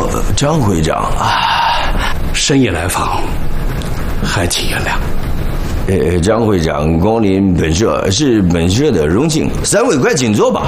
张会长啊， 深夜来访，还请原谅。 张会长光临本社是本社的荣幸，3位快请坐吧。